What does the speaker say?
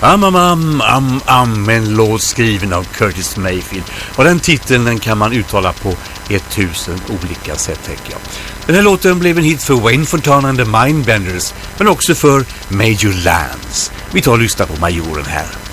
En låt skriven av Curtis Mayfield. Och den titeln den kan man uttala på 1000 olika sätt, tänker jag. Den här låten blev en hit för Wayne Fontana and the Mindbenders, men också för Major Lance. Vi tar och lyssnar på Majoren här.